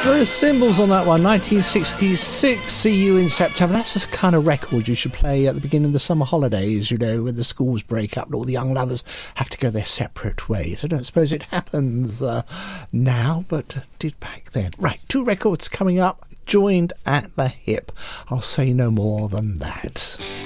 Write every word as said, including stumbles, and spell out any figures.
Symbols on that one, nineteen sixty-six, See You in September. That's the kind of record you should play at the beginning of the summer holidays, you know, when the schools break up and all the young lovers have to go their separate ways. I don't suppose it happens uh, now, but did back then. Right, two records coming up, Joined at the Hip. I'll say no more than that.